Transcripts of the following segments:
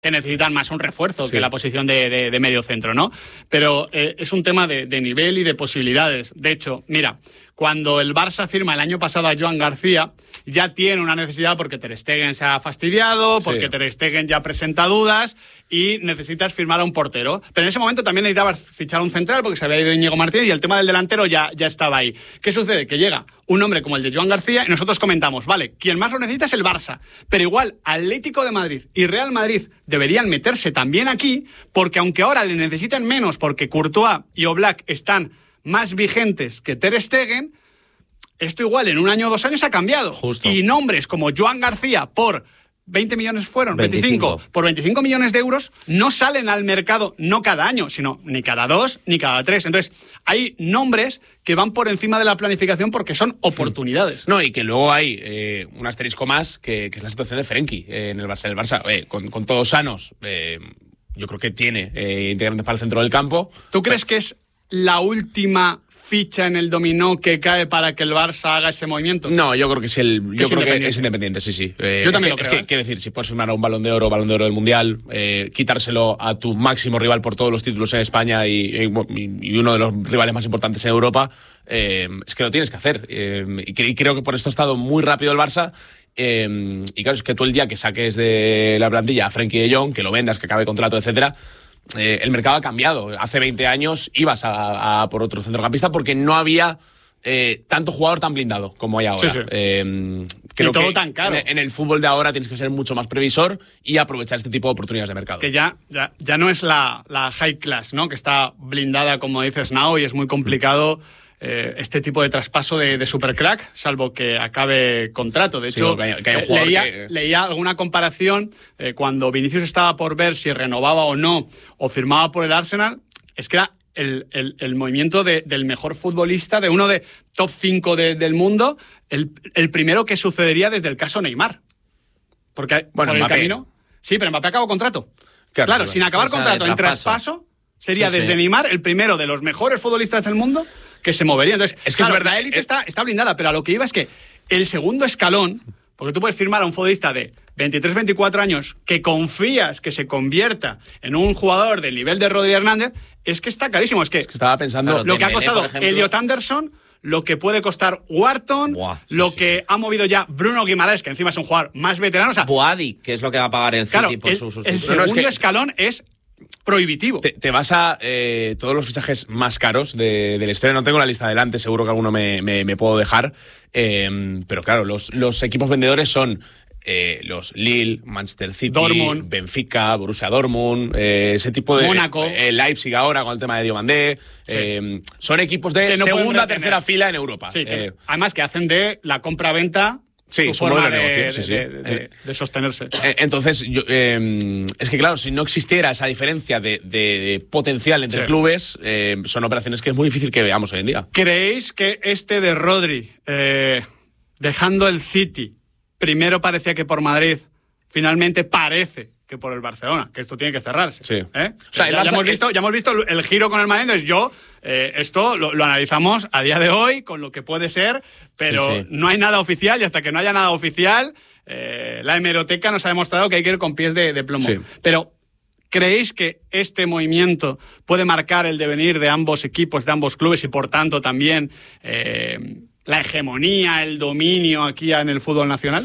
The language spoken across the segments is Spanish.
que necesitan más un refuerzo que la posición de medio centro, ¿no? Pero es un tema de nivel y de posibilidades. De hecho, mira, cuando el Barça firma el año pasado a Joan García, ya tiene una necesidad porque Ter Stegen se ha fastidiado, porque Ter Stegen ya presenta dudas y necesitas firmar a un portero. Pero en ese momento también necesitabas fichar un central porque se había ido Íñigo Martínez y el tema del delantero ya estaba ahí. ¿Qué sucede? Que llega un hombre como el de Joan García y nosotros comentamos, vale, quien más lo necesita es el Barça, pero igual Atlético de Madrid y Real Madrid deberían meterse también aquí, porque aunque ahora le necesiten menos porque Courtois y Oblak están más vigentes que Ter Stegen, esto igual en un año o 2 años ha cambiado. Justo. Y nombres como Joan García por 20 millones fueron, 25, por 25 millones de euros, no salen al mercado, no cada año, sino ni cada 2 ni cada 3. Entonces, hay nombres que van por encima de la planificación porque son oportunidades. No, y que luego hay un asterisco más, que es la situación de Frenkie en el Barça. El Barça, con todos sanos, yo creo que tiene integrantes para el centro del campo. ¿Tú crees que es la última ficha en el dominó que cae para que el Barça haga ese movimiento? No, yo creo que es independiente, sí. Yo también lo creo. Es que, quiero decir, si puedes firmar a un Balón de Oro del Mundial, quitárselo a tu máximo rival por todos los títulos en España y uno de los rivales más importantes en Europa, es que lo tienes que hacer. Y creo que por esto ha estado muy rápido el Barça. Y claro, es que tú el día que saques de la plantilla a Frenkie de Jong, que lo vendas, que acabe contrato, etcétera, el mercado ha cambiado. Hace 20 años ibas a por otro centrocampista porque no había tanto jugador tan blindado como hay ahora. Sí. Creo y todo que tan caro. En el fútbol de ahora tienes que ser mucho más previsor y aprovechar este tipo de oportunidades de mercado. Es que ya no es la high class, ¿no? Que está blindada, como dices, Nao, y es muy complicado este tipo de traspaso de supercrack, salvo que acabe contrato. De hecho, que haya un jugador leía alguna comparación cuando Vinicius estaba por ver si renovaba o no, o firmaba por el Arsenal, es que era el movimiento del mejor futbolista, de uno de top 5 del mundo, el primero que sucedería desde el caso Neymar. Porque bueno, por el Mbappé. Camino... Sí, pero Mbappé acabó contrato. Claro, Sin acabar contrato, en traspaso, sería desde Neymar el primero de los mejores futbolistas del mundo que se movería. Entonces, es que claro, es verdad, la élite está blindada, pero a lo que iba es que el segundo escalón, porque tú puedes firmar a un futbolista de 23, 24 años que confías que se convierta en un jugador del nivel de Rodri Hernández, es que está carísimo. Es que estaba pensando... Claro, lo que ha Dembélé, costado por ejemplo, Elliot Anderson, lo que puede costar Wharton, que ha movido ya Bruno Guimaraes, que encima es un jugador más veterano. O sea, Boadi, que es lo que va a pagar el City por su el sustituto. segundo escalón es prohibitivo. Te vas a todos los fichajes más caros de la historia. No tengo la lista delante, seguro que alguno me puedo dejar. Pero claro, los equipos vendedores son los Lille, Manchester City, Dortmund, Benfica, Borussia Dortmund, ese tipo de... Mónaco. Leipzig ahora con el tema de Diomandé. Sí. Son equipos de no segunda, tercera fila en Europa. Sí, además que hacen de la compra-venta su forma de sostenerse. Entonces, es que claro, si no existiera esa diferencia de potencial entre clubes, son operaciones que es muy difícil que veamos hoy en día. ¿Creéis que este de Rodri, dejando el City, primero parecía que por Madrid, finalmente parece que por el Barcelona, que esto tiene que cerrarse? Sí. O sea, ya hemos visto el giro con el Madrid. Entonces esto lo analizamos a día de hoy con lo que puede ser, pero no hay nada oficial, y hasta que no haya nada oficial, la hemeroteca nos ha demostrado que hay que ir con pies de plomo. Sí. Pero ¿creéis que este movimiento puede marcar el devenir de ambos equipos, de ambos clubes, y por tanto también la hegemonía, el dominio aquí en el fútbol nacional?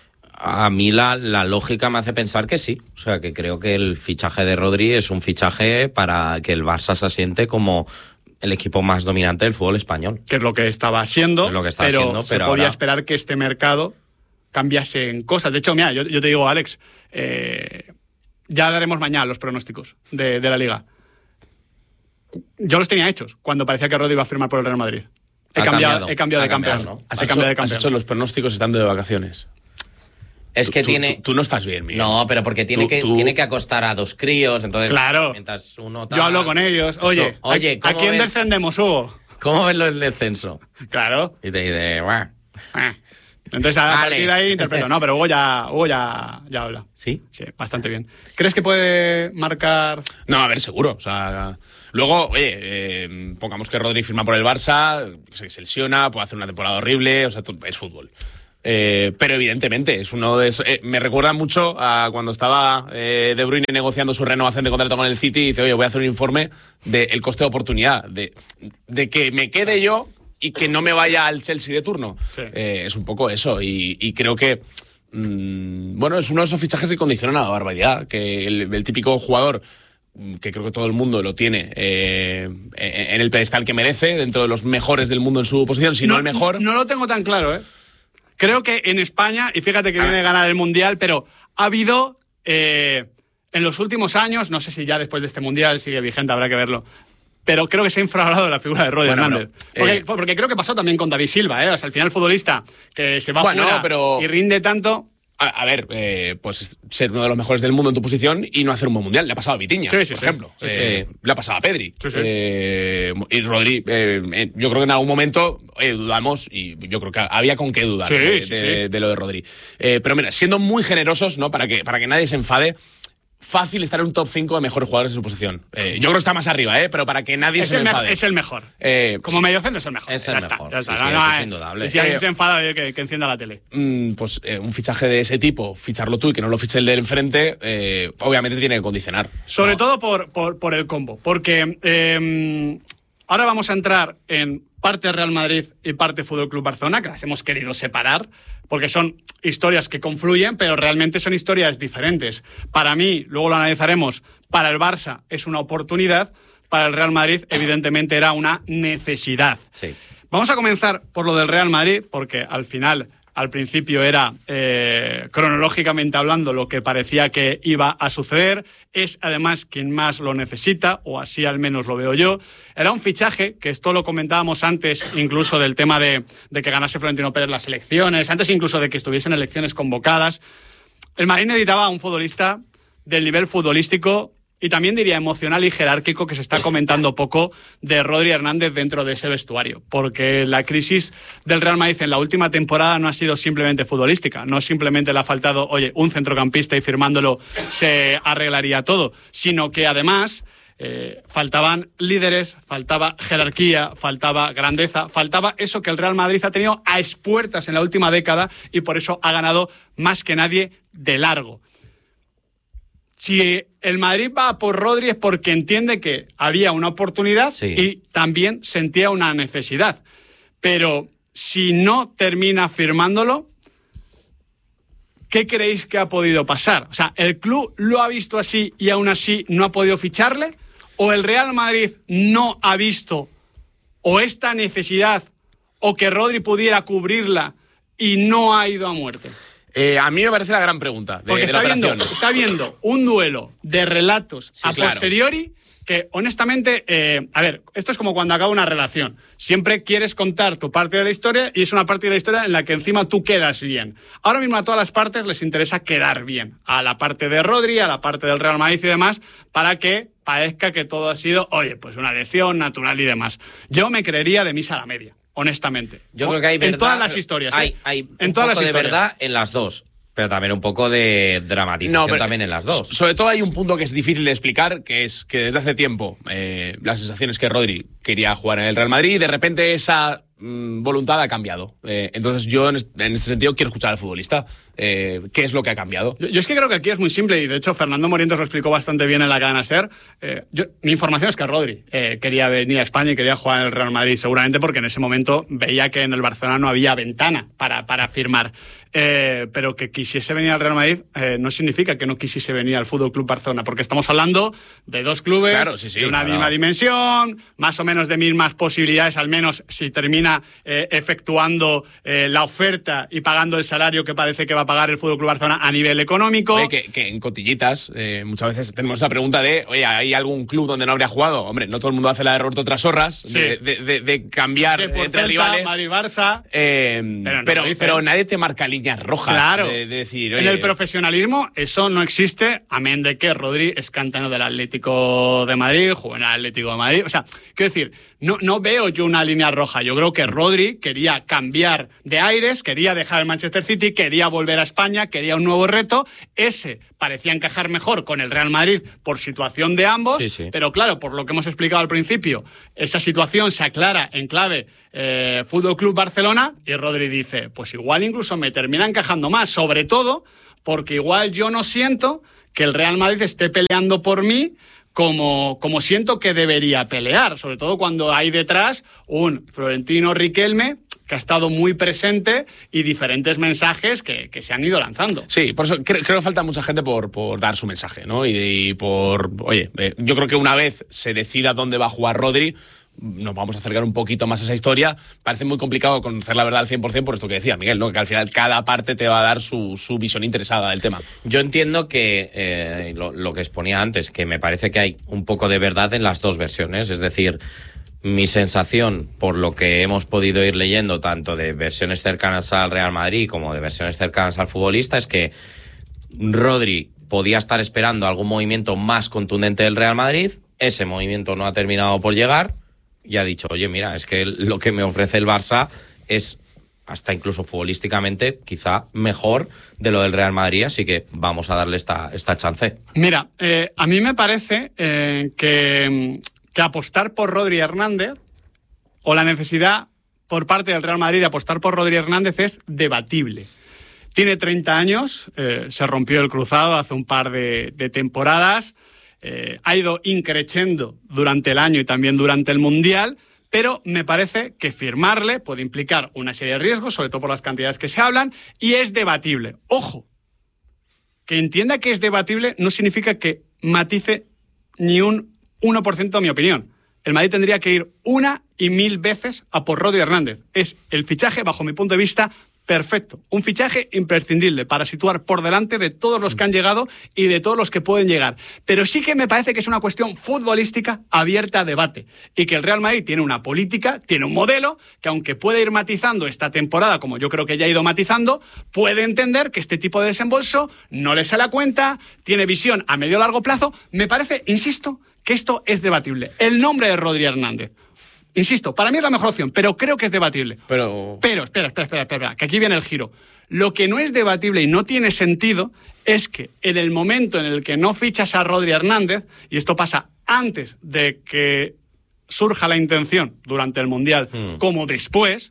A mí la lógica me hace pensar que sí. O sea, que creo que el fichaje de Rodri es un fichaje para que el Barça se asiente como el equipo más dominante del fútbol español. Que es lo que estaba siendo, pero se podía ahora esperar que este mercado cambiase en cosas. De hecho, mira, yo te digo, Alex, ya daremos mañana los pronósticos de la Liga. Yo los tenía hechos cuando parecía que Rodri iba a firmar por el Real Madrid. He cambiado de campeón. ¿no? Has hecho los pronósticos estando de vacaciones. Es que tú no estás bien, Miguel. No, pero porque tiene que acostar a 2 críos, entonces... Claro. Mientras uno... Yo hablo con ellos. Oye, ¿a quién descendemos, Hugo? ¿Cómo ves el descenso? Claro. Y te dice... Entonces, a partir de ahí interpreto. No, pero Hugo ya habla. ¿Sí? Sí, bastante bien. ¿Crees que puede marcar...? No, a ver, seguro. O sea, luego, oye, pongamos que Rodri firma por el Barça, que se lesiona, puede hacer una temporada horrible, o sea, es fútbol. Pero evidentemente es uno de esos. Me recuerda mucho a cuando estaba De Bruyne negociando su renovación de contrato con el City y dice, oye, voy a hacer un informe del coste de oportunidad, de que me quede yo y que no me vaya al Chelsea de turno. Sí. Es un poco eso y creo que bueno, es uno de esos fichajes que condicionan a la barbaridad, que el típico jugador que creo que todo el mundo lo tiene en el pedestal que merece, dentro de los mejores del mundo en su posición, si no el mejor. No lo tengo tan claro, ¿eh? Creo que en España, y fíjate que viene a ganar el Mundial, pero ha habido en los últimos años, no sé si ya después de este Mundial sigue vigente, habrá que verlo, pero creo que se ha infravalorado la figura de Rodri Hernández. Porque creo que pasó también con David Silva, ¿eh? O sea, al final el futbolista que se va fuera y rinde tanto. A ver, pues ser uno de los mejores del mundo en tu posición y no hacer un buen mundial. Le ha pasado a Vitinha, por ejemplo. Sí. Le ha pasado a Pedri. Sí. Y Rodri, yo creo que en algún momento dudamos, y yo creo que había con qué dudar de lo de Rodri. Pero mira, siendo muy generosos, ¿no? Para que nadie se enfade, fácil estar en un top 5 de mejores jugadores de su posición. Yo creo que está más arriba, pero para que nadie se enfade. Es el mejor. Como mediocentro es el mejor. Es el mejor. Ya está. Sí, eso es indudable. Si alguien se enfada, que encienda la tele. Pues un fichaje de ese tipo, ficharlo tú y que no lo fiche el de enfrente, obviamente tiene que condicionar. Sobre todo por el combo. Porque ahora vamos a entrar en parte Real Madrid y parte Fútbol Club Barcelona, que las hemos querido separar, porque son historias que confluyen, pero realmente son historias diferentes. Para mí, luego lo analizaremos, para el Barça es una oportunidad, para el Real Madrid evidentemente era una necesidad. Sí. Vamos a comenzar por lo del Real Madrid, porque al final, al principio era, cronológicamente hablando, lo que parecía que iba a suceder. Es además quien más lo necesita, o así al menos lo veo yo. Era un fichaje, que esto lo comentábamos antes incluso del tema de que ganase Florentino Pérez las elecciones, antes incluso de que estuviesen elecciones convocadas. El Madrid necesitaba a un futbolista del nivel futbolístico y también diría emocional y jerárquico que se está comentando poco de Rodri Hernández dentro de ese vestuario, porque la crisis del Real Madrid en la última temporada no ha sido simplemente futbolística, no simplemente le ha faltado, oye, un centrocampista y firmándolo se arreglaría todo, sino que además faltaban líderes, faltaba jerarquía, faltaba grandeza, faltaba eso que el Real Madrid ha tenido a expuertas en la última década y por eso ha ganado más que nadie de largo. Si el Madrid va por Rodri es porque entiende que había una oportunidad y también sentía una necesidad. Pero si no termina firmándolo, ¿qué creéis que ha podido pasar? O sea, ¿el club lo ha visto así y aún así no ha podido ficharle? ¿O el Real Madrid no ha visto o esta necesidad o que Rodri pudiera cubrirla y no ha ido a muerte? A mí me parece la gran pregunta. Porque está viendo un duelo de relatos posteriori que, honestamente, a ver, esto es como cuando acaba una relación. Siempre quieres contar tu parte de la historia y es una parte de la historia en la que encima tú quedas bien. Ahora mismo a todas las partes les interesa quedar bien. A la parte de Rodri, a la parte del Real Madrid y demás, para que parezca que todo ha sido, oye, pues una elección natural y demás. Yo me creería de misa a la media. Honestamente. Yo creo que hay verdad. En todas las historias. Hay en un todas poco las de verdad en las dos, pero también un poco de dramatización también en las dos. Sobre todo hay un punto que es difícil de explicar, que es que desde hace tiempo la sensación es que Rodri quería jugar en el Real Madrid y de repente esa voluntad ha cambiado. Entonces yo en este sentido quiero escuchar al futbolista. ¿Qué es lo que ha cambiado? Yo es que creo que aquí es muy simple y de hecho Fernando Morientes lo explicó bastante bien en la cadena SER. Mi información es que Rodri quería venir a España y quería jugar en el Real Madrid, seguramente porque en ese momento veía que en el Barcelona no había ventana para firmar. Pero que quisiese venir al Real Madrid no significa que no quisiese venir al Fútbol Club Barcelona, porque estamos hablando de dos clubes de una misma dimensión, más o menos de mismas posibilidades, al menos si termina efectuando la oferta y pagando el salario que parece que va a pagar el Fútbol Club Barcelona a nivel económico. Oye, que en cotillitas muchas veces tenemos esa pregunta de, oye, ¿hay algún club donde no habría jugado? Hombre, no todo el mundo hace la de Roberto Trasorras, de cambiar entre rivales. Madrid-Barça, pero nadie te marca líneas rojas. Claro. De decir, oye, en el profesionalismo eso no existe, amén de que Rodri es cantano del Atlético de Madrid, jugó en el Atlético de Madrid. O sea, quiero decir, No veo yo una línea roja. Yo creo que Rodri quería cambiar de aires, quería dejar el Manchester City, quería volver a España, quería un nuevo reto. Ese parecía encajar mejor con el Real Madrid por situación de ambos, sí. pero claro, por lo que hemos explicado al principio, esa situación se aclara en clave Fútbol Club Barcelona y Rodri dice, pues igual incluso me termina encajando más, sobre todo porque igual yo no siento que el Real Madrid esté peleando por mí como siento que debería pelear, sobre todo cuando hay detrás un Florentino Riquelme que ha estado muy presente y diferentes mensajes que se han ido lanzando. Sí, por eso creo que falta mucha gente por dar su mensaje, ¿no? Y por... Oye, yo creo que una vez se decida dónde va a jugar Rodri, nos vamos a acercar un poquito más a esa historia. Parece muy complicado conocer la verdad al 100% por esto que decía Miguel, ¿no? Que al final cada parte te va a dar su visión interesada del tema. Yo entiendo que lo que exponía antes, que me parece que hay un poco de verdad en las dos versiones. Es decir, mi sensación, por lo que hemos podido ir leyendo, tanto de versiones cercanas al Real Madrid como de versiones cercanas al futbolista, es que Rodri podía estar esperando algún movimiento más contundente del Real Madrid. Ese movimiento no ha terminado por llegar. Y ha dicho, oye, mira, es que lo que me ofrece el Barça es hasta incluso futbolísticamente quizá mejor de lo del Real Madrid, así que vamos a darle esta chance. Mira, a mí me parece que apostar por Rodri Hernández o la necesidad por parte del Real Madrid de apostar por Rodri Hernández es debatible. Tiene 30 años, se rompió el cruzado hace un par de temporadas. Ha ido increciendo durante el año y también durante el Mundial, pero me parece que firmarle puede implicar una serie de riesgos, sobre todo por las cantidades que se hablan, y es debatible. Ojo, que entienda que es debatible no significa que matice ni un 1% mi opinión. El Madrid tendría que ir 1,000 veces a por Rodri Hernández. Es el fichaje, bajo mi punto de vista, perfecto. Un fichaje imprescindible para situar por delante de todos los que han llegado y de todos los que pueden llegar. Pero sí que me parece que es una cuestión futbolística abierta a debate y que el Real Madrid tiene una política, tiene un modelo que aunque puede ir matizando esta temporada, como yo creo que ya ha ido matizando, puede entender que este tipo de desembolso no le sale a cuenta, tiene visión a medio o largo plazo. Me parece, insisto, que esto es debatible. El nombre de Rodri Hernández, insisto, para mí es la mejor opción, pero creo que es debatible. Pero espera, que aquí viene el giro. Lo que no es debatible y no tiene sentido es que en el momento en el que no fichas a Rodri Hernández, y esto pasa antes de que surja la intención durante el Mundial como después,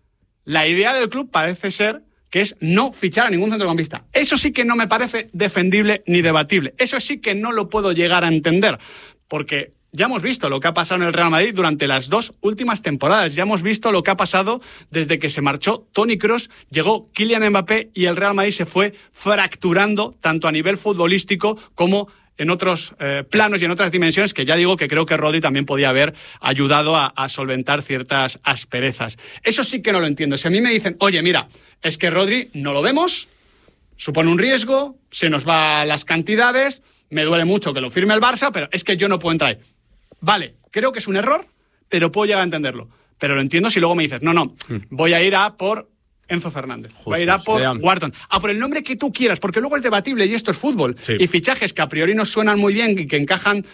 la idea del club parece ser que es no fichar a ningún centrocampista. Eso sí que no me parece defendible ni debatible. Eso sí que no lo puedo llegar a entender, porque ya hemos visto lo que ha pasado en el Real Madrid durante las 2 últimas temporadas. Ya hemos visto lo que ha pasado desde que se marchó Toni Kroos, llegó Kylian Mbappé y el Real Madrid se fue fracturando tanto a nivel futbolístico como en otros planos y en otras dimensiones, que ya digo que creo que Rodri también podía haber ayudado a solventar ciertas asperezas. Eso sí que no lo entiendo. Si a mí me dicen, oye, mira, es que Rodri no lo vemos, supone un riesgo, se nos van las cantidades, me duele mucho que lo firme el Barça, pero es que yo no puedo entrar ahí. Vale, creo que es un error, pero puedo llegar a entenderlo. Pero lo entiendo si luego me dices, no, voy a ir a por Enzo Fernández, voy a ir a por Wharton, a por el nombre que tú quieras, porque luego es debatible y esto es fútbol. Sí. Y fichajes que a priori nos suenan muy bien y que encajan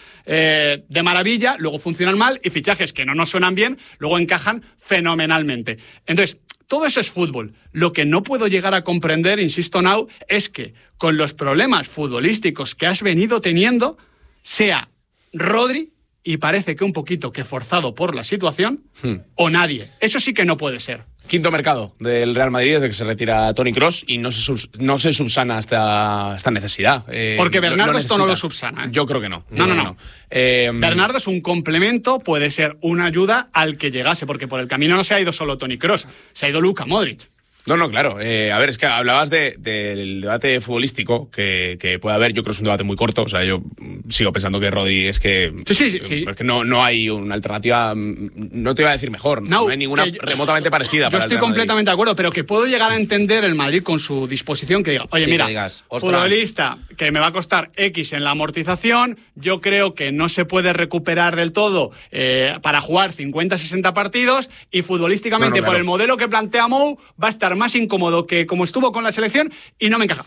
de maravilla, luego funcionan mal, y fichajes que no nos suenan bien, luego encajan fenomenalmente. Entonces, todo eso es fútbol. Lo que no puedo llegar a comprender, insisto now, es que con los problemas futbolísticos que has venido teniendo, sea Rodri, y parece que un poquito que forzado por la situación, o nadie. Eso sí que no puede ser. Quinto mercado del Real Madrid desde que se retira Toni Kroos y no se subsana esta necesidad. Porque Bernardo esto no lo subsana. Yo creo que no. No. Bernardo es un complemento, puede ser una ayuda al que llegase, porque por el camino no se ha ido solo Toni Kroos, se ha ido Luka Modric. No, claro. A ver, es que hablabas del debate futbolístico que puede haber. Yo creo que es un debate muy corto. O sea, yo sigo pensando que Rodri es que... Sí. Es que no hay una alternativa... No te iba a decir mejor. No hay ninguna remotamente parecida. Yo estoy completamente de acuerdo, pero que puedo llegar a entender el Madrid con su disposición, que diga, oye, mira, futbolista que me va a costar X en la amortización, yo creo que no se puede recuperar del todo para jugar 50-60 partidos, y futbolísticamente, claro, por el modelo que plantea Mou, va a estar más incómodo que como estuvo con la selección y no me encaja.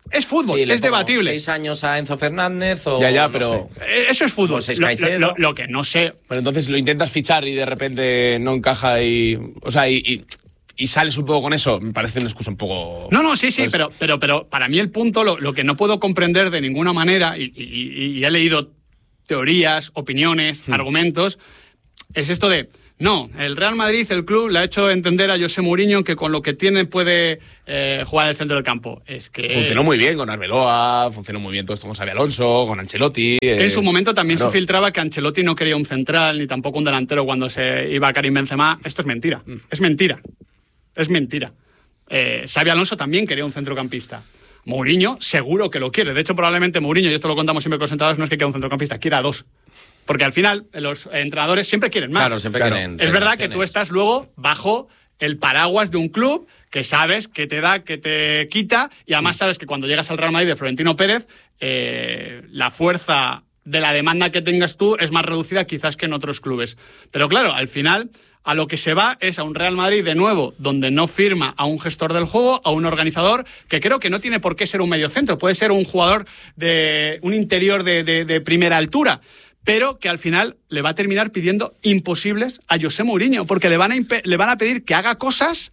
Es fútbol, Sí, es debatible. 6 años a Enzo Fernández o... Ya, no pero... sé. Eso es fútbol. O 6 Caicedo. Lo que no sé... Pero entonces lo intentas fichar y de repente no encaja y... O sea, y sales un poco con eso, me parece una excusa un poco... No, sí, pues... pero para mí el punto, lo que no puedo comprender de ninguna manera, y he leído teorías, opiniones, argumentos, es esto de... No, el Real Madrid, el club, le ha hecho entender a José Mourinho que con lo que tiene puede jugar en el centro del campo. Es que... Funcionó muy bien con Arbeloa, funcionó muy bien todo esto con Xabi Alonso, con Ancelotti... Que en su momento también claro. se filtraba que Ancelotti no quería un central, ni tampoco un delantero cuando se iba Karim Benzema. Esto es mentira, es mentira, es mentira. Xabi Alonso también quería un centrocampista. Mourinho seguro que lo quiere. De hecho, probablemente Mourinho, y esto lo contamos siempre con los entrenadores, no es que quiera un centrocampista, quiera 2. Porque al final los entrenadores siempre quieren más. Claro, siempre quieren... Es verdad que tú estás luego bajo el paraguas de un club que sabes que te da, que te quita, y además sabes que cuando llegas al Real Madrid de Florentino Pérez, la fuerza de la demanda que tengas tú es más reducida quizás que en otros clubes. Pero claro, al final... A lo que se va es a un Real Madrid, de nuevo, donde no firma a un gestor del juego, a un organizador, que creo que no tiene por qué ser un mediocentro, puede ser un jugador de un interior de primera altura, pero que al final le va a terminar pidiendo imposibles a José Mourinho, porque le van a pedir que haga cosas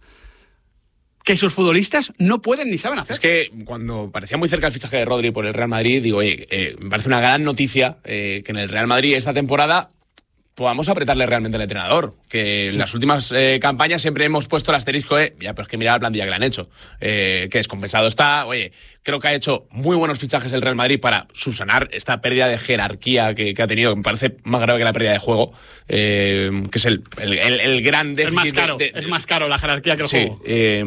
que sus futbolistas no pueden ni saben hacer. Es que cuando parecía muy cerca el fichaje de Rodri por el Real Madrid, digo, me parece una gran noticia que en el Real Madrid esta temporada podamos apretarle realmente al entrenador. Que en las últimas campañas siempre hemos puesto el asterisco ya, pero es que mira la plantilla que le han hecho. Que descompensado está. Oye, creo que ha hecho muy buenos fichajes el Real Madrid para subsanar esta pérdida de jerarquía que ha tenido, que me parece más grave que la pérdida de juego, que es el gran déficit. Es más caro, es más caro la jerarquía que el juego.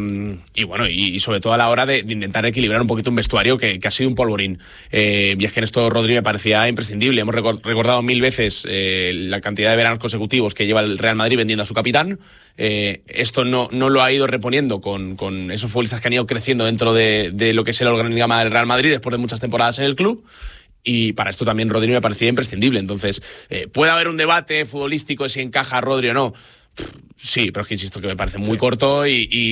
Y bueno, y sobre todo a la hora de intentar equilibrar un poquito un vestuario que ha sido un polvorín. Y es que en esto Rodri me parecía imprescindible. Hemos recordado 1000 veces la cantidad de veranos consecutivos que lleva el Real Madrid vendiendo a su capitán. Esto no lo ha ido reponiendo con esos futbolistas que han ido creciendo dentro de lo que es el organigrama del Real Madrid después de muchas temporadas en el club. Y para esto también Rodri me parecía imprescindible. Entonces, ¿puede haber un debate futbolístico de si encaja Rodri o no? Sí, pero es que insisto que me parece muy corto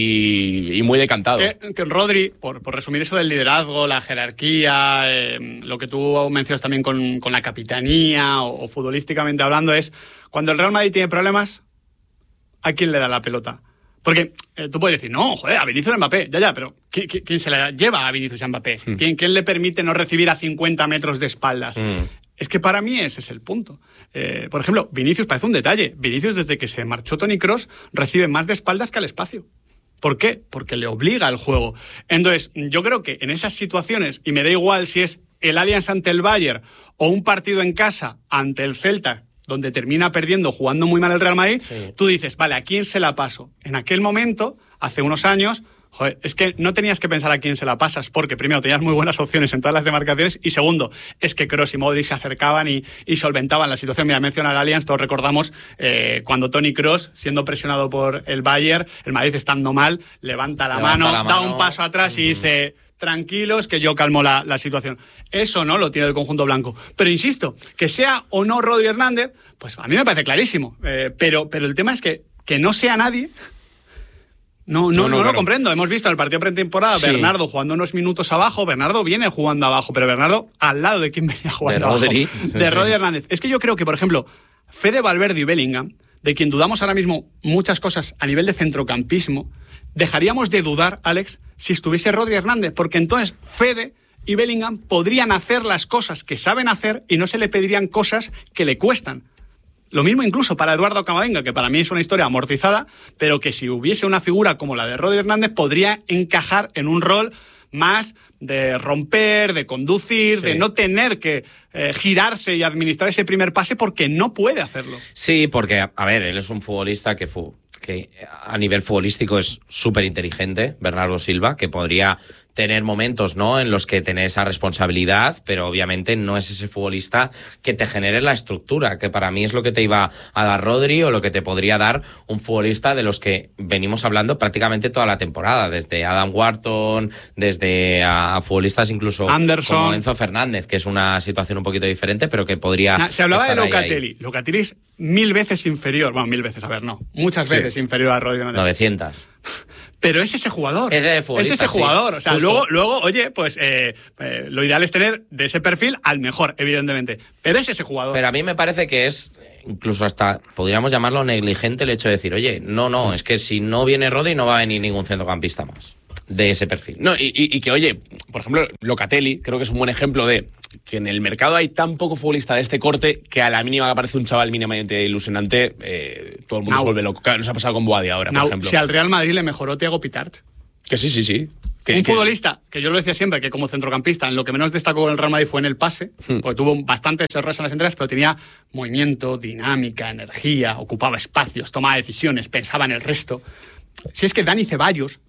y muy decantado. Que Rodri, por resumir eso del liderazgo, la jerarquía, lo que tú mencionas también con la capitanía o futbolísticamente hablando, es cuando el Real Madrid tiene problemas, ¿a quién le da la pelota? Porque tú puedes decir, no, joder, a Vinicius Mbappé, ya, pero ¿quién se la lleva a Vinicius Mbappé? ¿Quién le permite no recibir a 50 metros de espaldas? Es que para mí ese es el punto. Por ejemplo, Vinicius parece un detalle. Vinicius, desde que se marchó Toni Kroos, recibe más de espaldas que al espacio. ¿Por qué? Porque le obliga el juego. Entonces, yo creo que en esas situaciones, y me da igual si es el Allianz ante el Bayern o un partido en casa ante el Celta, donde termina perdiendo, jugando muy mal el Real Madrid, sí. Tú dices, vale, ¿a quién se la paso? En aquel momento, hace unos años, joder, es que no tenías que pensar a quién se la pasas, porque primero tenías muy buenas opciones en todas las demarcaciones, y segundo, es que Kroos y Modric se acercaban y solventaban la situación. Mira, menciona el Allianz, todos recordamos cuando Toni Kroos, siendo presionado por el Bayern, el Madrid estando mal, levanta la mano, da un paso atrás y dice... Tranquilos, que yo calmo la situación. Eso no lo tiene el conjunto blanco. Pero insisto, que sea o no Rodri Hernández, pues a mí me parece clarísimo. Pero el tema es que no sea nadie. No claro. Lo comprendo. Hemos visto en el partido pretemporada Bernardo jugando unos minutos abajo. Bernardo viene jugando abajo, pero Bernardo al lado de quien venía jugando abajo. De Rodri Hernández. Es que yo creo que, por ejemplo, Fede Valverde y Bellingham, de quien dudamos ahora mismo muchas cosas a nivel de centrocampismo, dejaríamos de dudar, Alex, si estuviese Rodri Hernández, porque entonces Fede y Bellingham podrían hacer las cosas que saben hacer y no se le pedirían cosas que le cuestan. Lo mismo incluso para Eduardo Camavinga, que para mí es una historia amortizada, pero que si hubiese una figura como la de Rodri Hernández podría encajar en un rol más de romper, de conducir, de no tener que girarse y administrar ese primer pase porque no puede hacerlo. Sí, porque, a ver, él es un futbolista que a nivel futbolístico es súper inteligente, Bernardo Silva, que podría tener momentos, ¿no?, en los que tiene esa responsabilidad, pero obviamente no es ese futbolista que te genere la estructura, que para mí es lo que te iba a dar Rodri o lo que te podría dar un futbolista de los que venimos hablando prácticamente toda la temporada, desde Adam Wharton, desde a futbolistas incluso Anderson, como Enzo Fernández, que es una situación un poquito diferente, pero que podría... Se hablaba de Locatelli. Ahí. Locatelli es 1000 veces inferior, bueno, 1000 veces, a ver, no, muchas veces inferior a Rodri Hernández. 900. Pero es ese jugador. Es ese jugador. O sea, justo. luego, oye, pues lo ideal es tener de ese perfil al mejor, evidentemente. Pero es ese jugador. Pero a mí me parece que es, incluso hasta, podríamos llamarlo negligente el hecho de decir, oye, no, es que si no viene Rodri no va a venir ningún centrocampista más de ese perfil. No, y que, oye, por ejemplo, Locatelli creo que es un buen ejemplo de que en el mercado hay tan poco futbolista de este corte que a la mínima que aparece un chaval mínimamente ilusionante, todo el mundo se vuelve loco. Claro, nos ha pasado con Boadi ahora, por ejemplo. Si al Real Madrid le mejoró Thiago Pitart. Que sí. Un futbolista, que yo lo decía siempre, que como centrocampista, en lo que menos destacó en el Real Madrid fue en el pase, porque tuvo bastantes errores en las entregas, pero tenía movimiento, dinámica, energía, ocupaba espacios, tomaba decisiones, pensaba en el resto. Si es que Dani Ceballos,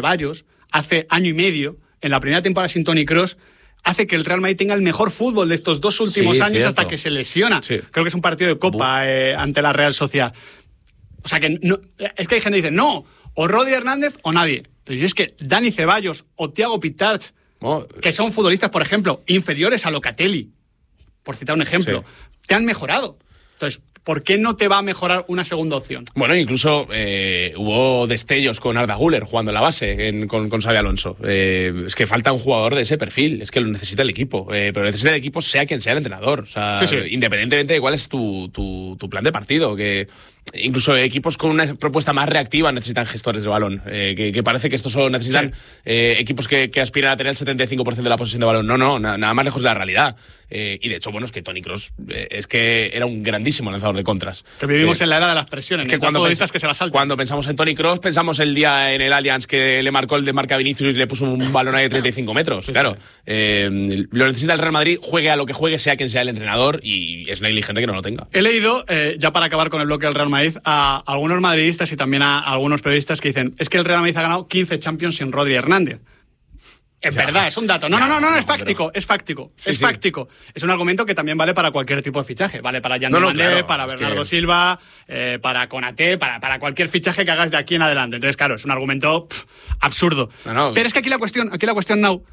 hace año y medio, en la primera temporada sin Toni Kroos, hace que el Real Madrid tenga el mejor fútbol de estos 2 últimos años, cierto. hasta que se lesiona. Sí. Creo que es un partido de Copa ante la Real Sociedad. O sea que no, es que hay gente que dice, no, o Rodri Hernández o nadie. Pero es que Dani Ceballos o Thiago Pitart, que son futbolistas, por ejemplo, inferiores a Locatelli, por citar un ejemplo, te han mejorado. Entonces, ¿por qué no te va a mejorar una segunda opción? Bueno, incluso hubo destellos con Arda Güler jugando en la base con Xabi Alonso. Es que falta un jugador de ese perfil, es que lo necesita el equipo. Pero necesita el equipo sea quien sea el entrenador. O sea, independientemente de cuál es tu plan de partido. Que incluso equipos con una propuesta más reactiva necesitan gestores de balón. Que parece que estos solo necesitan equipos que aspiran a tener el 75% de la posesión de balón. No, nada más lejos de la realidad. Y de hecho, bueno, es que Toni Kroos es que era un grandísimo lanzador de contras. Que vivimos en la era de las presiones, que cuando futbolistas que se las saltan. Cuando pensamos en Toni Kroos, pensamos el día en el Allianz que le marcó el de marca Vinicius y le puso un balón ahí de 35 metros. Claro, lo necesita el Real Madrid, juegue a lo que juegue, sea quien sea el entrenador, y es negligente que no lo tenga. He leído, ya para acabar con el bloque del Real Madrid, a algunos madridistas y también a algunos periodistas que dicen, es que el Real Madrid ha ganado 15 Champions sin Rodri Hernández. Es verdad, es un dato. No, es fáctico, es fáctico. Es un argumento que también vale para cualquier tipo de fichaje. Vale para Yann Demandé, para Bernardo Silva, para Konaté, para cualquier fichaje que hagas de aquí en adelante. Entonces, claro, es un argumento absurdo. Pero es que aquí la cuestión, Nau,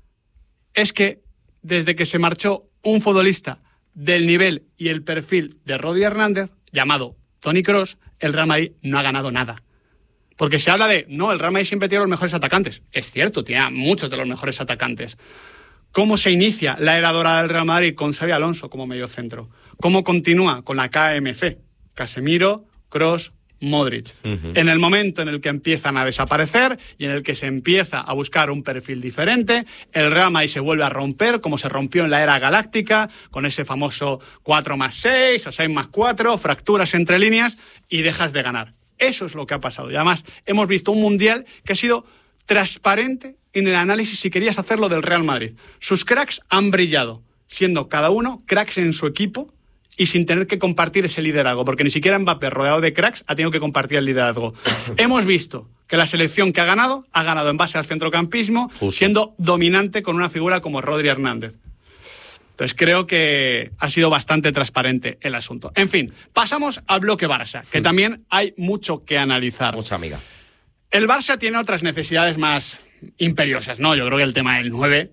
es que desde que se marchó un futbolista del nivel y el perfil de Rodri Hernández, llamado Toni Kroos, el Real Madrid no ha ganado nada. Porque se habla de, no, el Real Madrid siempre tiene los mejores atacantes. Es cierto, tiene muchos de los mejores atacantes. ¿Cómo se inicia la era dorada del Real Madrid con Xabi Alonso como mediocentro? ¿Cómo continúa con la KMC? Casemiro, Kroos, Modric. En el momento en el que empiezan a desaparecer y en el que se empieza a buscar un perfil diferente, el Real Madrid se vuelve a romper, como se rompió en la era galáctica, con ese famoso 4+6 o 6+4, fracturas entre líneas, y dejas de ganar. Eso es lo que ha pasado. Y además hemos visto un Mundial que ha sido transparente en el análisis, si querías hacerlo, del Real Madrid. Sus cracks han brillado, siendo cada uno cracks en su equipo y sin tener que compartir ese liderazgo, porque ni siquiera Mbappé, rodeado de cracks, ha tenido que compartir el liderazgo. Hemos visto que la selección que ha ganado en base al centrocampismo, siendo dominante con una figura como Rodri Hernández. Entonces creo que ha sido bastante transparente el asunto. En fin, pasamos al bloque Barça, que también hay mucho que analizar. Mucha amiga. El Barça tiene otras necesidades más imperiosas, ¿no? Yo creo que el tema del 9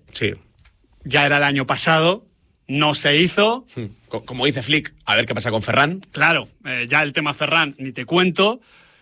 ya era el año pasado, no se hizo. Como dice Flick, a ver qué pasa con Ferran. Claro, ya el tema Ferran ni te cuento,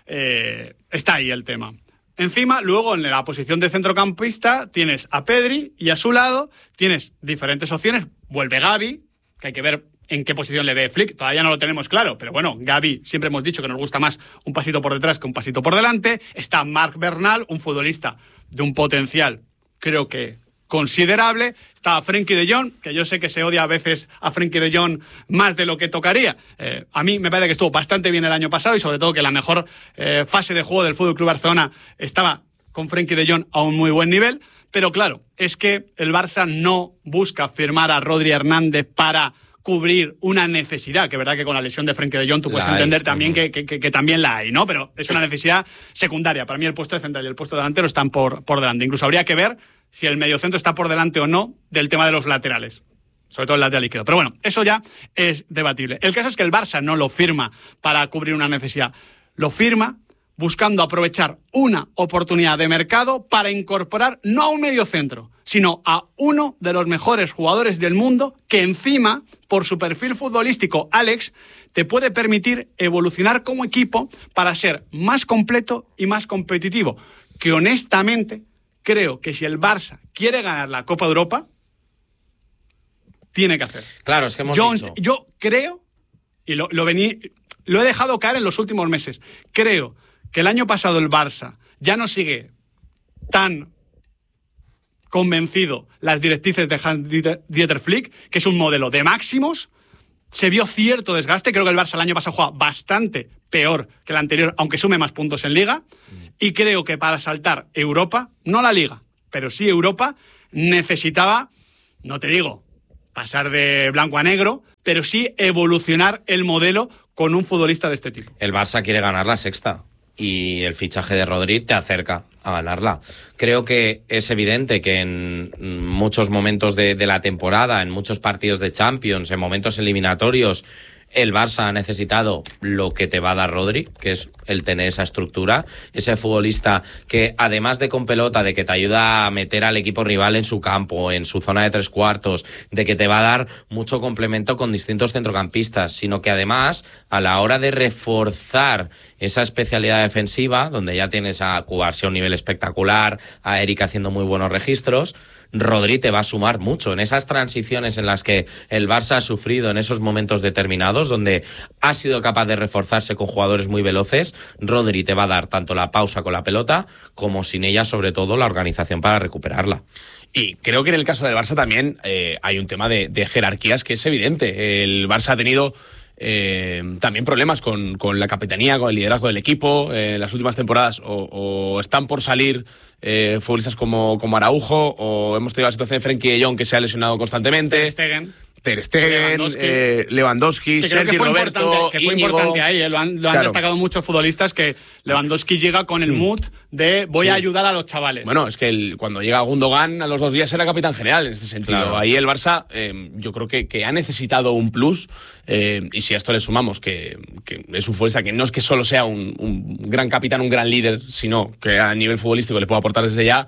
está ahí el tema. Encima, luego en la posición de centrocampista tienes a Pedri y a su lado tienes diferentes opciones. Vuelve Gavi, que hay que ver en qué posición le ve Flick. Todavía no lo tenemos claro, pero bueno, Gavi siempre hemos dicho que nos gusta más un pasito por detrás que un pasito por delante. Está Marc Bernal, un futbolista de un potencial, creo que considerable. Está Frenkie de Jong, que yo sé que se odia a veces a Frenkie de Jong más de lo que tocaría. A mí me parece que estuvo bastante bien el año pasado y sobre todo que la mejor fase de juego del FC Barcelona estaba con Frenkie de Jong a un muy buen nivel. Pero claro, es que el Barça no busca firmar a Rodri Hernández para cubrir una necesidad, que es verdad que con la lesión de Frenkie de Jong tú puedes entender también que también la hay, ¿no? Pero es una necesidad secundaria. Para mí el puesto de central y el puesto de delantero están por delante. Incluso habría que ver si el mediocentro está por delante o no del tema de los laterales, sobre todo el lateral izquierdo. Pero bueno, eso ya es debatible. El caso es que el Barça no lo firma para cubrir una necesidad, lo firma buscando aprovechar una oportunidad de mercado para incorporar no a un mediocentro, sino a uno de los mejores jugadores del mundo que encima, por su perfil futbolístico, Alex, te puede permitir evolucionar como equipo para ser más completo y más competitivo. que honestamente creo que si el Barça quiere ganar la Copa de Europa, tiene que hacer. Claro, es que Yo creo, y lo he dejado caer en los últimos meses, creo que el año pasado el Barça ya no sigue tan convencido las directrices de Hans-Dieter Flick, que es un modelo de máximos. Se vio cierto desgaste. Creo que el Barça el año pasado juega bastante peor que el anterior, aunque sume más puntos en Liga. Y creo que para saltar Europa, no la Liga, pero sí Europa, necesitaba, no te digo pasar de blanco a negro, pero sí evolucionar el modelo con un futbolista de este tipo. El Barça quiere ganar la sexta y el fichaje de Rodri te acerca a ganarla. Creo que es evidente que en muchos momentos de la temporada, en muchos partidos de Champions, en momentos eliminatorios, el Barça ha necesitado lo que te va a dar Rodri, que es el tener esa estructura, ese futbolista que además de con pelota, de que te ayuda a meter al equipo rival en su campo, en su zona de 3/4, de que te va a dar mucho complemento con distintos centrocampistas, sino que además a la hora de reforzar esa especialidad defensiva, donde ya tienes a Cubarsí a un nivel espectacular, a Eric haciendo muy buenos registros, Rodri te va a sumar mucho en esas transiciones en las que el Barça ha sufrido en esos momentos determinados, donde ha sido capaz de reforzarse con jugadores muy veloces. Rodri te va a dar tanto la pausa con la pelota como sin ella, sobre todo, la organización para recuperarla. Y creo que en el caso del Barça también hay un tema de jerarquías que es evidente. El Barça ha tenido también problemas con la capitanía, con el liderazgo del equipo. En las últimas temporadas o están por salir futbolistas como Araujo, o hemos tenido la situación de Frenkie de Jong, que se ha lesionado constantemente. Ter Stegen, Lewandowski, Sergi Roberto, que fue importante ahí, lo han destacado muchos futbolistas, que Lewandowski llega con el mood de voy a ayudar a los chavales. Bueno, es que cuando llega Gundogan a los 2 días era capitán general en este sentido. Claro. Ahí el Barça yo creo que ha necesitado un plus, y si a esto le sumamos que es un futbolista que no es que solo sea un gran capitán, un gran líder, sino que a nivel futbolístico le puede aportar desde ya.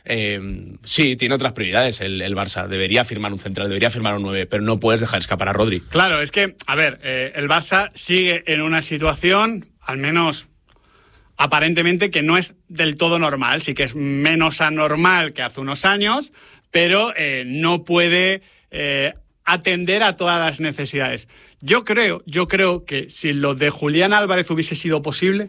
Sí, tiene otras prioridades el Barça. Debería firmar un central, debería firmar un 9, pero no puedes dejar escapar a Rodri. Claro, es que, a ver, el Barça sigue en una situación, al menos aparentemente, que no es del todo normal. Sí que es menos anormal que hace unos años, pero no puede atender a todas las necesidades. Yo creo que si lo de Julián Álvarez hubiese sido posible,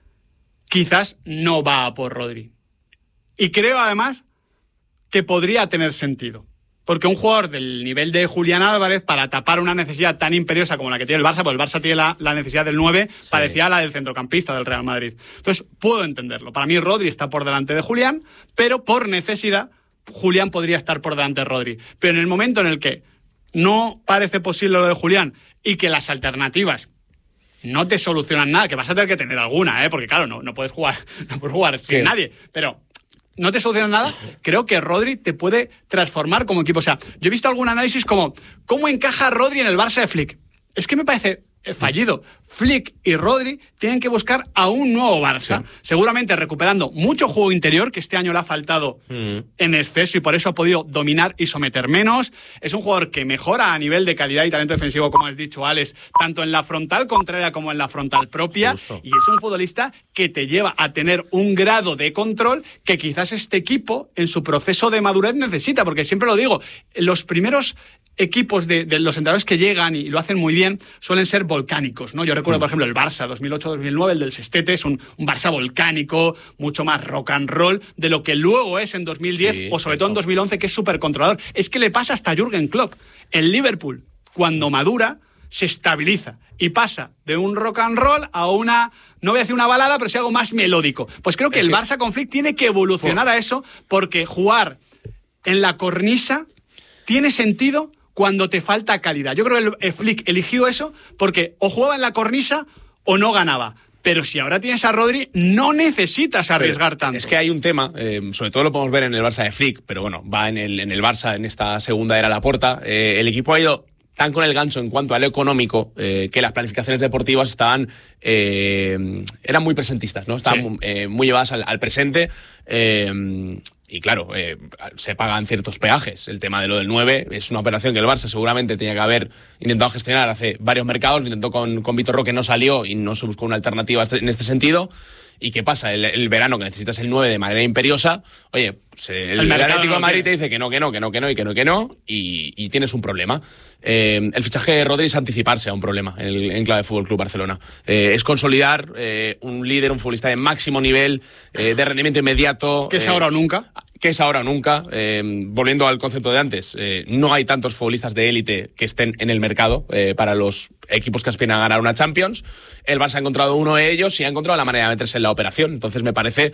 quizás no va a por Rodri. Y creo, además, que podría tener sentido. Porque un jugador del nivel de Julián Álvarez, para tapar una necesidad tan imperiosa como la que tiene el Barça, porque el Barça tiene la necesidad del 9, sí, parecía a la del centrocampista del Real Madrid. Entonces, puedo entenderlo. Para mí, Rodri está por delante de Julián, pero por necesidad, Julián podría estar por delante de Rodri. Pero en el momento en el que no parece posible lo de Julián y que las alternativas no te solucionan nada, que vas a tener que tener alguna, porque claro, no puedes jugar sin nadie, pero no te soluciona nada, creo que Rodri te puede transformar como equipo. O sea, yo he visto algún análisis como ¿cómo encaja Rodri en el Barça de Flick? Es que me parece fallido. Flick y Rodri tienen que buscar a un nuevo Barça, seguramente recuperando mucho juego interior, que este año le ha faltado en exceso, y por eso ha podido dominar y someter menos. Es un jugador que mejora a nivel de calidad y talento defensivo, como has dicho, Alex, tanto en la frontal contraria como en la frontal propia. Justo. Y es un futbolista que te lleva a tener un grado de control que quizás este equipo en su proceso de madurez necesita, porque siempre lo digo, los primeros equipos de los entrenadores que llegan y lo hacen muy bien suelen ser volcánicos, ¿no? Yo recuerdo, por ejemplo, el Barça 2008-2009, el del Sestete, es un Barça volcánico, mucho más rock and roll de lo que luego es en 2010 o sobre todo en 2011, que es súper controlador. Es que le pasa hasta a Jürgen Klopp. El Liverpool, cuando madura, se estabiliza y pasa de un rock and roll a una, no voy a decir una balada, pero sí algo más melódico. Pues creo que el Barça con Flick tiene que evolucionar a eso, porque jugar en la cornisa tiene sentido cuando te falta calidad. Yo creo que el Flick eligió eso porque o jugaba en la cornisa o no ganaba. Pero si ahora tienes a Rodri, no necesitas arriesgar tanto. Es que hay un tema, sobre todo lo podemos ver en el Barça de Flick, pero bueno, va en el Barça, en esta segunda era Laporta. El equipo ha ido tan con el gancho en cuanto a lo económico, que las planificaciones deportivas eran muy presentistas, ¿no? Estaban muy llevadas al presente. Y claro, se pagan ciertos peajes. El tema de lo del 9 es una operación que el Barça seguramente tenía que haber intentado gestionar hace varios mercados. Lo intentó con Vitor Roque, no salió y no se buscó una alternativa en este sentido. ¿Y qué pasa? El verano que necesitas el 9 de manera imperiosa, oye, pues el Atlético de Madrid te dice que no, y tienes un problema. El fichaje de Rodri es anticiparse a un problema en clave de Fútbol Club Barcelona. Es consolidar un líder, un futbolista de máximo nivel, de rendimiento inmediato. Que es ahora o nunca. Que es ahora o nunca. Volviendo al concepto de antes, no hay tantos futbolistas de élite que estén en el mercado para los equipos que aspiran a ganar una Champions. El Barça ha encontrado uno de ellos y ha encontrado la manera de meterse en la operación. Entonces me parece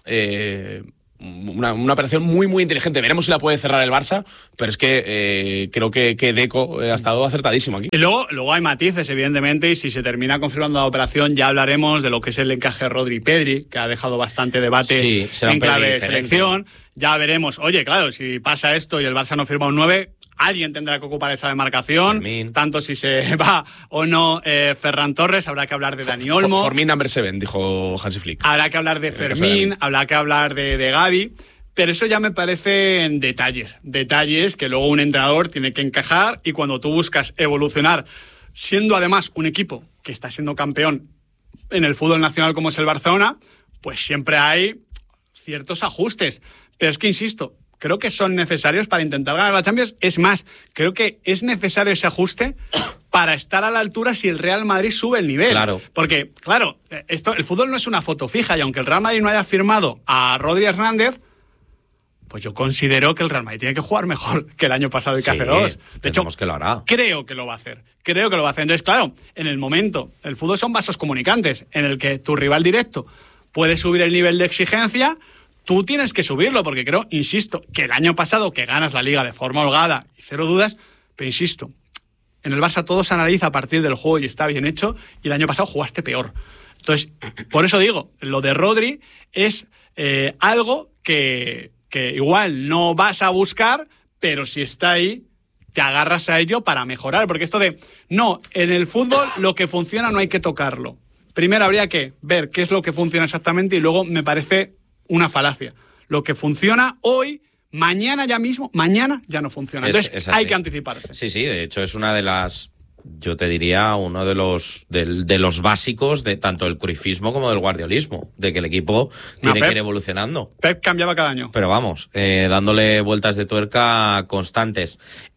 una operación muy, muy inteligente. Veremos si la puede cerrar el Barça, pero es que creo que Deco ha estado acertadísimo aquí. Y luego hay matices, evidentemente, y si se termina confirmando la operación ya hablaremos de lo que es el encaje Rodri-Pedri, que ha dejado bastante debate en clave de selección. Ya veremos, oye, claro, si pasa esto y el Barça no firma un 9, alguien tendrá que ocupar esa demarcación, Fermín. Tanto si se va o no Ferran Torres, habrá que hablar de Dani Olmo. For me number 7, dijo Hansi Flick. Habrá que hablar de Fermín, habrá que hablar de Gavi, pero eso ya me parecen detalles que luego un entrenador tiene que encajar, y cuando tú buscas evolucionar, siendo además un equipo que está siendo campeón en el fútbol nacional como es el Barcelona, pues siempre hay ciertos ajustes. Pero es que, insisto, creo que son necesarios para intentar ganar la Champions. Es más, creo que es necesario ese ajuste para estar a la altura si el Real Madrid sube el nivel. Claro. Porque, claro, el fútbol no es una foto fija, y aunque el Real Madrid no haya firmado a Rodri Hernández, pues yo considero que el Real Madrid tiene que jugar mejor que el año pasado y que hace 2. De hecho, que lo hará. Creo que lo va a hacer. Entonces, claro, en el momento, el fútbol son vasos comunicantes, en el que tu rival directo puede subir el nivel de exigencia, tú tienes que subirlo, porque creo, insisto, que el año pasado que ganas la Liga de forma holgada y cero dudas, pero insisto, en el Barça todo se analiza a partir del juego y está bien hecho, y el año pasado jugaste peor. Entonces, por eso digo, lo de Rodri es algo que igual no vas a buscar, pero si está ahí, te agarras a ello para mejorar, porque esto de, no, en el fútbol lo que funciona no hay que tocarlo. Primero habría que ver qué es lo que funciona exactamente, y luego me parece una falacia. Lo que funciona hoy, mañana ya no funciona. Entonces hay que anticiparse. Sí, de hecho es una de las, yo te diría, uno de los básicos de tanto el cruyffismo como del guardiolismo, de que el equipo tiene que ir evolucionando. Pep cambiaba cada año. Pero vamos, dándole vueltas de tuerca constantes.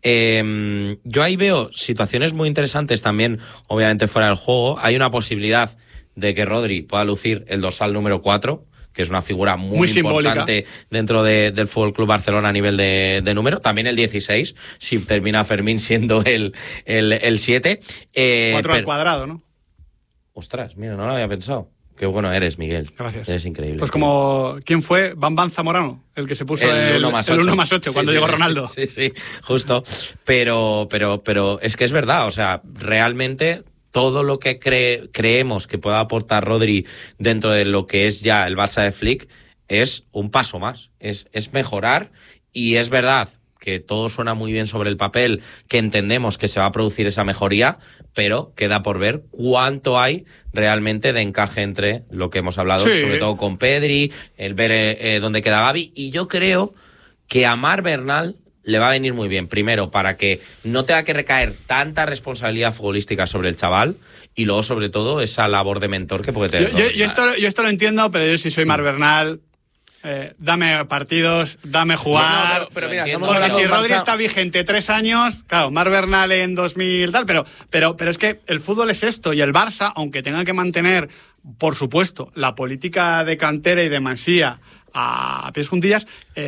Yo ahí veo situaciones muy interesantes también, obviamente fuera del juego. Hay una posibilidad de que Rodri pueda lucir el dorsal número 4, que es una figura muy importante simbólica dentro del Fútbol Club Barcelona a nivel de número. También el 16, si termina Fermín siendo el 7. 4 al cuadrado, ¿no? Ostras, mira, no lo había pensado. Qué bueno eres, Miguel. Gracias. Eres increíble. Pues como, ¿quién fue? Bam Zamorano, el que se puso el 1 más 8 cuando llegó Ronaldo. Sí, justo. Pero es que es verdad, o sea, realmente todo lo que creemos que pueda aportar Rodri dentro de lo que es ya el Barça de Flick es un paso más, es mejorar, y es verdad que todo suena muy bien sobre el papel, que entendemos que se va a producir esa mejoría, pero queda por ver cuánto hay realmente de encaje entre lo que hemos hablado, sobre todo con Pedri, el ver dónde queda Gavi, y yo creo que a Marc Bernal le va a venir muy bien, primero, para que no tenga que recaer tanta responsabilidad futbolística sobre el chaval, y luego, sobre todo, esa labor de mentor que puede tener. Yo esto lo entiendo, pero yo si soy Marc Bernal, dame partidos, dame jugar. No, pero mira, porque si Rodri está vigente 3 años, claro, Marc Bernal en 2000 tal, pero es que el fútbol es esto, y el Barça, aunque tenga que mantener, por supuesto, la política de cantera y de Masía a pies juntillas,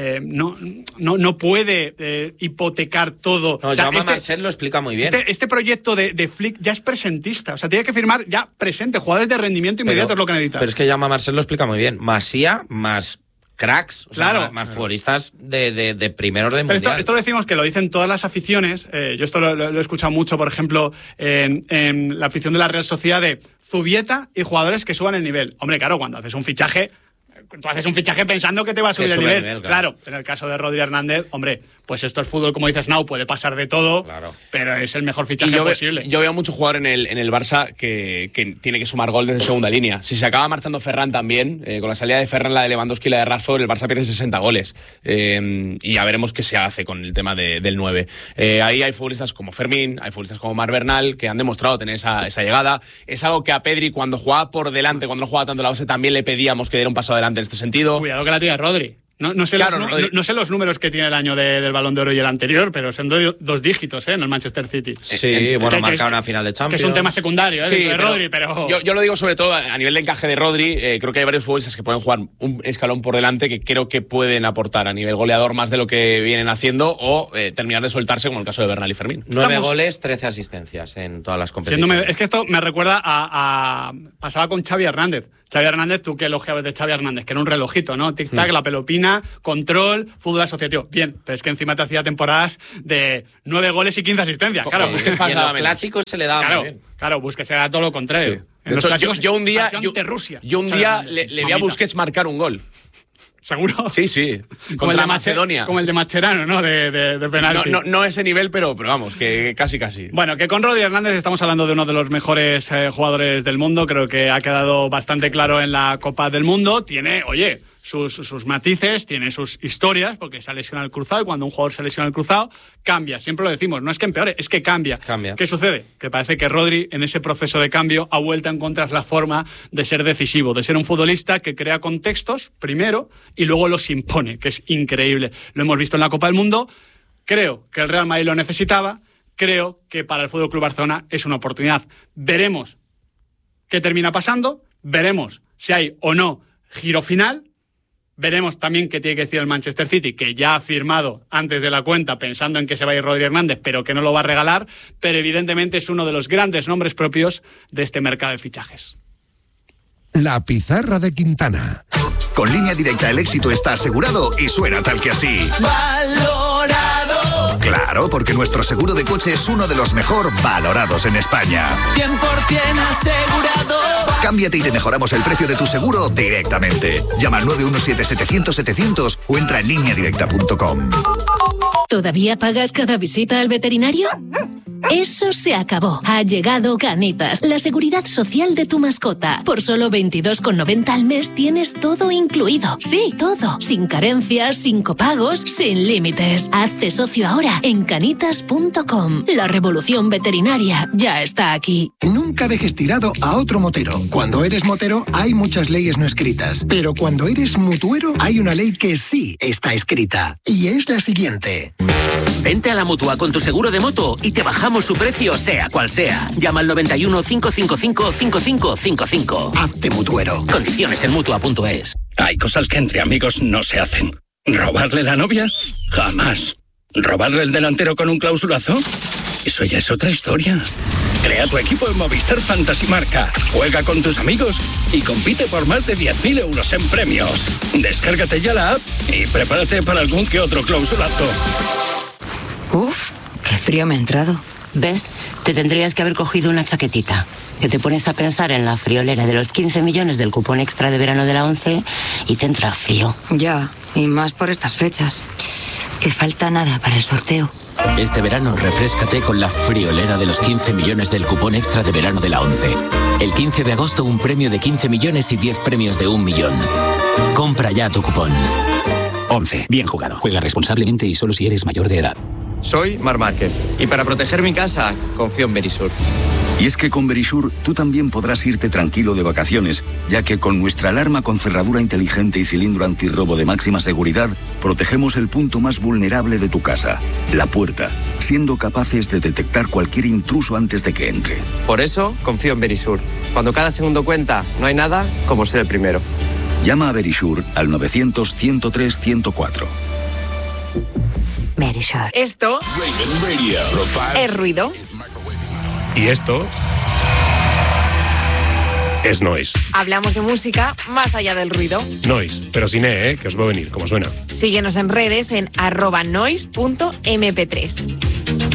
no puede hipotecar todo. No, Jaume Marcel lo explica muy bien. Este proyecto de Flick ya es presentista, o sea, tiene que firmar ya presente, jugadores de rendimiento inmediato es lo que necesita. Pero es que Jaume Marcel lo explica muy bien. Masía más cracks, o sea, más futbolistas de primer orden mundial. Pero esto lo decimos, que lo dicen todas las aficiones. Yo esto lo he escuchado mucho, por ejemplo, en la afición de la Real Sociedad, de Zubieta y jugadores que suban el nivel. Hombre, claro, cuando haces un fichaje, tú haces un fichaje pensando que te va a subir el nivel. Claro, en el caso de Rodri Hernández, hombre, pues esto es fútbol, como dices, Nau, puede pasar de todo, Claro. pero es el mejor fichaje posible. Yo veo mucho jugador en el Barça que tiene que sumar gol desde segunda línea. Si se acaba marchando Ferran también, con la salida de Ferran, la de Lewandowski y la de Rashford, el Barça pierde 60 goles. Y ya veremos qué se hace con el tema del 9. Ahí hay futbolistas como Fermín, hay futbolistas como Marc Bernal, que han demostrado tener esa llegada. Es algo que a Pedri, cuando jugaba por delante, cuando no jugaba tanto la base, también le pedíamos que diera un paso adelante en este sentido. Cuidado que la tía Rodri. No sé los números que tiene el año del Balón de Oro y el anterior, pero son dos dígitos en el Manchester City. Sí, marcar una final de Champions. Que es un tema secundario, sí, de Rodri, pero... Yo lo digo sobre todo a nivel de encaje de Rodri. Creo que hay varios futbolistas que pueden jugar un escalón por delante que creo que pueden aportar a nivel goleador más de lo que vienen haciendo o terminar de soltarse, como el caso de Bernal y Fermín. 9 goles, 13 asistencias en todas las competiciones. Es que esto me recuerda pasaba con Xavi Hernández. Xavi Hernández, tú que elogiabas de Xavi Hernández, que era un relojito, ¿no? Tic-tac, la pelopina, control, fútbol asociativo. Bien, pero es que encima te hacía temporadas de 9 goles y 15 asistencias. Claro, Busquets y en los clásicos se le daba muy bien. Claro, Busquets era todo lo contrario. Sí. En los clásicos, yo un día le vi a Busquets marcar un gol. ¿Seguro? Sí. Contra Macedonia. Como el de Mascherano, ¿no? De penalti. No ese nivel, pero vamos, que casi. Bueno, que con Rodri Hernández estamos hablando de uno de los mejores jugadores del mundo. Creo que ha quedado bastante claro en la Copa del Mundo. Tiene, sus matices, tiene sus historias, porque se ha lesionado el cruzado y cuando un jugador se lesiona el cruzado, cambia. Siempre lo decimos, no es que empeore, es que cambia. ¿Qué sucede? Que parece que Rodri, en ese proceso de cambio, ha vuelto a encontrar la forma de ser decisivo, de ser un futbolista que crea contextos, primero, y luego los impone, que es increíble. Lo hemos visto en la Copa del Mundo. Creo que el Real Madrid lo necesitaba. Creo que para el FC Barcelona es una oportunidad. Veremos qué termina pasando. Veremos si hay o no giro final. Veremos también qué tiene que decir el Manchester City, que ya ha firmado antes de la cuenta pensando en que se va a ir Rodri Hernández, pero que no lo va a regalar. Pero evidentemente es uno de los grandes nombres propios de este mercado de fichajes. La pizarra de Quintana. Con Línea Directa el éxito está asegurado y suena tal que así. ¡Valorado! Claro, porque nuestro seguro de coche es uno de los mejor valorados en España. 100% asegurado. Cámbiate y te mejoramos el precio de tu seguro directamente. Llama al 917-700-700 o entra en lineadirecta.com. ¿Todavía pagas cada visita al veterinario? Eso se acabó. Ha llegado Canitas, la seguridad social de tu mascota. Por solo 22,90 al mes tienes todo incluido. Sí, todo. Sin carencias, sin copagos, sin límites. Hazte socio ahora en canitas.com. La revolución veterinaria ya está aquí. Nunca dejes tirado a otro motero. Cuando eres motero hay muchas leyes no escritas, pero cuando eres mutuero hay una ley que sí está escrita. Y es la siguiente. Vente a la Mutua con tu seguro de moto y te bajamos su precio sea cual sea. Llama al 91 555 5555. Hazte mutuero. Condiciones en Mutua.es. Hay cosas que entre amigos no se hacen. ¿Robarle la novia? Jamás. ¿Robarle el delantero con un clausulazo? Eso ya es otra historia. Crea tu equipo en Movistar Fantasy Marca. Juega con tus amigos y compite por más de 10.000 euros en premios. Descárgate ya la app y prepárate para algún que otro clausulazo. Uf, qué frío me ha entrado. ¿Ves? Te tendrías que haber cogido una chaquetita. Que te pones a pensar en la friolera de los 15 millones del cupón extra de verano de la 11 y te entra frío. Ya, y más por estas fechas. Que falta nada para el sorteo. Este verano refréscate con la friolera de los 15 millones del cupón extra de verano de la 11. El 15 de agosto un premio de 15 millones y 10 premios de 1 millón. Compra ya tu cupón. 11. Bien jugado. Juega responsablemente y solo si eres mayor de edad. Soy Marc Márquez y para proteger mi casa confío en Verisur. Y es que con Verisur tú también podrás irte tranquilo de vacaciones, ya que con nuestra alarma con cerradura inteligente y cilindro antirrobo de máxima seguridad, protegemos el punto más vulnerable de tu casa, la puerta, siendo capaces de detectar cualquier intruso antes de que entre. Por eso confío en Verisur. Cuando cada segundo cuenta, no hay nada como ser el primero. Llama a Verisur al 900-103-104. Verisur. Esto es ruido. Y esto es noise. Hablamos de música más allá del ruido. Noise, pero sin que os va a venir, como suena. Síguenos en redes en @noise.mp3.